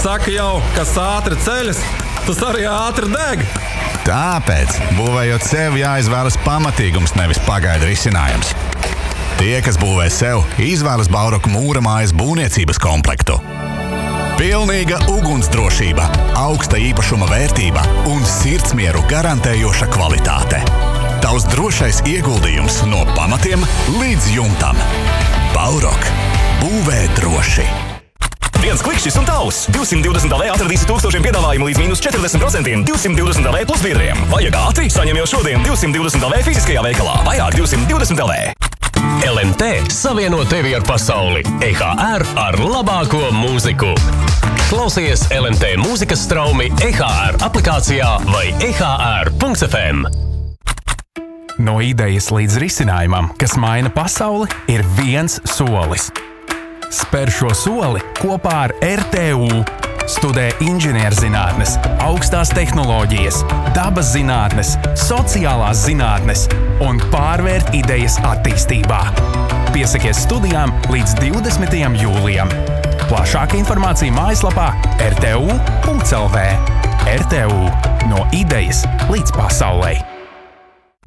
saka jau, kas ātri ceļas, tas arī ātri deg. Tāpēc, būvējot sev, jāizvēlas pamatīgums, nevis pagaidu risinājums. Tie, kas būvē sev, izvēlas Bauroku mūramājas būvniecības komplektu. Pilnīga ugunsdrošība, augsta īpašuma vērtība un sirdsmieru garantējoša kvalitāte. Tavs drošais ieguldījums no pamatiem līdz jumtam. Baurok. Būvē droši. Viens klikšķis un tavs. 220 LV atradīsi tūkstošiem piedāvājumu līdz mīnus 40%. 220 LV plus biedriem. Vajag ātri? Saņem jau šodien 220 LV fiziskajā veikalā. Vajag 220 LV. LMT savieno tevi ar pasauli. EHR ar labāko mūziku. Klausies LMT mūzikas straumi EHR aplikācijā vai EHR.fm. No idejas līdz risinājumam, kas maina pasauli, ir viens solis. Spēr šo soli kopā ar RTU. Studē inženierzinātnes, augstās tehnoloģijas, dabas zinātnes, sociālās zinātnes un pārvērt idejas attīstībā. Piesakies studijām līdz 20. jūlijam. Plašāka informācija mājaslapā rtu.lv. RTU. No idejas līdz pasaulei.